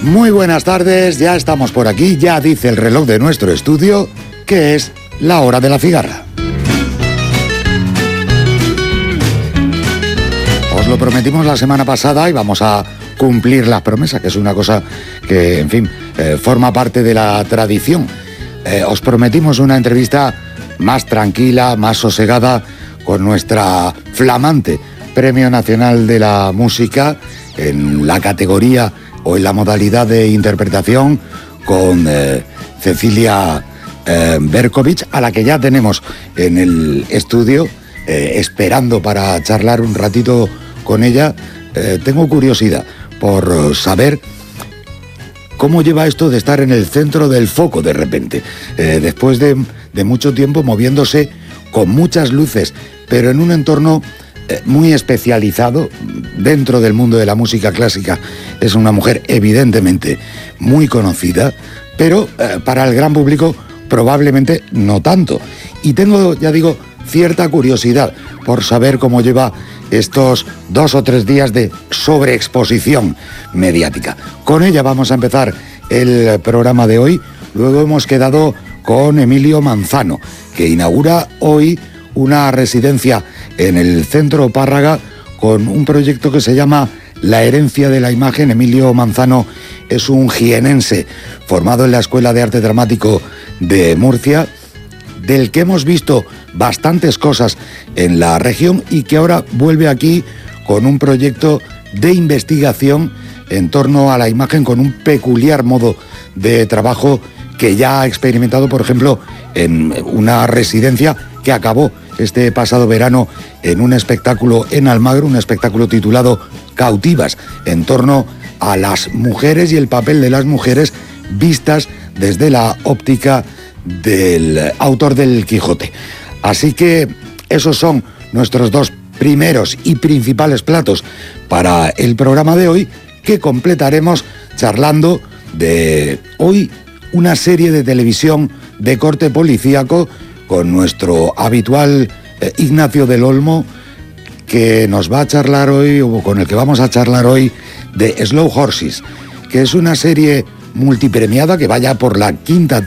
Muy buenas tardes, ya estamos por aquí, ya dice el reloj de nuestro estudio que es la hora de la cigarra. Os lo prometimos la semana pasada y vamos a cumplir las promesas, que es una cosa que, en fin, forma parte de la tradición. Os prometimos una entrevista más tranquila, más sosegada, con nuestra flamante Premio Nacional de la Música en la categoría o en la modalidad de interpretación, con Cecilia Berkovich, a la que ya tenemos en el estudio, esperando para charlar un ratito con ella. Tengo curiosidad por saber cómo lleva esto de estar en el centro del foco de repente, después de mucho tiempo moviéndose con muchas luces, pero en un entorno muy especializado dentro del mundo de la música clásica. Es una mujer evidentemente muy conocida, pero para el gran público probablemente no tanto. Y tengo, ya digo, cierta curiosidad por saber cómo lleva estos 2 o 3 días de sobreexposición mediática. Con ella vamos a empezar el programa de hoy. Luego hemos quedado con Emilio Manzano, que inaugura hoy una residencia en el Centro Párraga con un proyecto que se llama La Herencia de la Imagen. Emilio Manzano es un jienense formado en la Escuela de Arte Dramático de Murcia, del que hemos visto bastantes cosas en la región y que ahora vuelve aquí con un proyecto de investigación en torno a la imagen, con un peculiar modo de trabajo que ya ha experimentado, por ejemplo, en una residencia que acabó este pasado verano en un espectáculo en Almagro, un espectáculo titulado Cautivas, en torno a las mujeres y el papel de las mujeres vistas desde la óptica del autor del Quijote. Así que esos son nuestros 2 primeros y principales platos para el programa de hoy, que completaremos charlando de hoy una serie de televisión de corte policíaco con nuestro habitual Ignacio del Olmo, que nos va a charlar hoy, o con el que vamos a charlar hoy, de Slow Horses, que es una serie multipremiada que vaya por la 5ª